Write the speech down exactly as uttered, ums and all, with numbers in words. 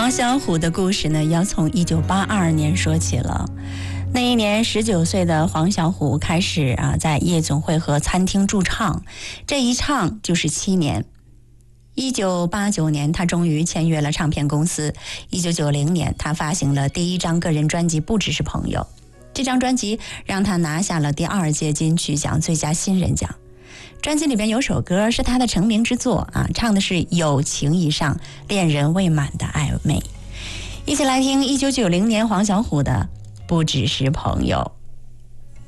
黄小琥的故事呢，要从一九八二年说起了。那一年，十九岁的黄小琥开始啊，在夜总会和餐厅驻唱，这一唱就是七年。一九八九年，他终于签约了唱片公司。一九九零年，他发行了第一张个人专辑《不只是朋友》。这张专辑让他拿下了第二届金曲奖最佳新人奖。专辑里边有首歌是他的成名之作啊，唱的是友情以上恋人未满的暧昧。一起来听一九九零年黄小琥的《不只是朋友》。